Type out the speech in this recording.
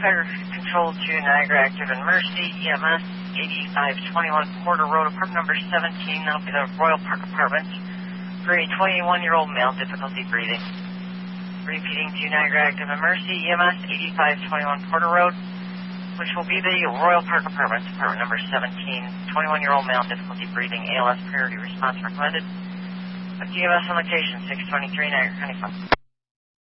Fire Control to Niagara Active and Mercy, EMS 8521 Porter Road, apartment number 17. That'll be the Royal Park Apartments for a 21-year-old male, difficulty breathing. Repeating to Niagara Active and Mercy, EMS 8521 Porter Road, which will be the Royal Park Apartments, apartment number 17. 21-year-old male, difficulty breathing, ALS priority response recommended. EMS on location 623 Niagara County Farm.